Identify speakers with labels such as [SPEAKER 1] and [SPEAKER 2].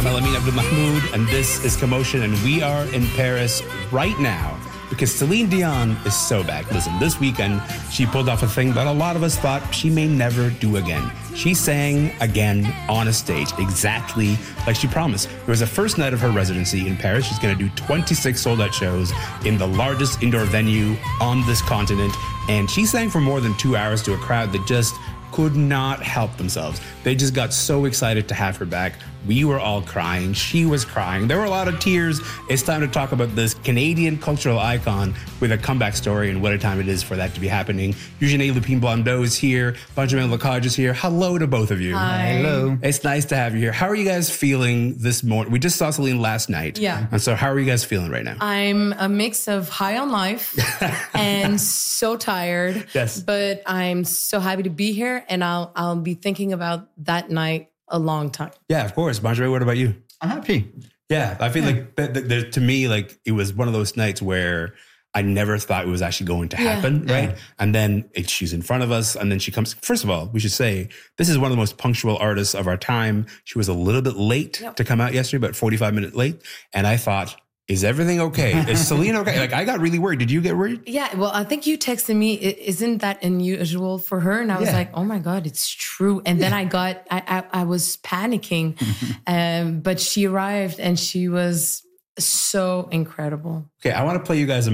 [SPEAKER 1] Alameen Abdul Mahmoud, and this is Commotion, and we are in Paris right now because Celine Dion is so back. Listen, this weekend, she pulled off a thing that a lot of us thought she may never do again. She sang again on a stage, exactly like she promised. It was the first night of her residency in Paris. She's going to do 26 sold-out shows in the largest indoor venue on this continent, and she sang for more than 2 hours to a crowd that just could not help themselves. They just got so excited to have her back. We were all crying. She was crying. There were a lot of tears. It's time to talk about this Canadian cultural icon with a comeback story and what a time it is for that to be happening. Eugenie Lupine Blondeau is here. Benjamin Lecage is here. Hello to both of you.
[SPEAKER 2] Hi.
[SPEAKER 3] Hello.
[SPEAKER 1] It's nice to have you here. How are you guys feeling this morning? We just saw Celine last night.
[SPEAKER 2] Yeah.
[SPEAKER 1] And so how are you guys feeling right now?
[SPEAKER 2] I'm a mix of high on life and so tired.
[SPEAKER 1] Yes.
[SPEAKER 2] But I'm so happy to be here, and I'll be thinking about that night a long time.
[SPEAKER 1] Yeah, of course. Benjamin, what about you?
[SPEAKER 3] I'm happy.
[SPEAKER 1] Yeah, I feel like to me, like it was one of those nights where I never thought it was actually going to happen, right? And then she's in front of us, and then she comes. First of all, we should say this is one of the most punctual artists of our time. She was a little bit late to come out yesterday, about 45 minutes late. And I thought, is everything okay? Is Celine okay? Like, I got really worried. Did you get worried?
[SPEAKER 2] Yeah, well, I think you texted me, isn't that unusual for her? And I was like, oh my God, it's true. And then I was panicking, but she arrived and she was so incredible.
[SPEAKER 1] Okay, I want to play you guys a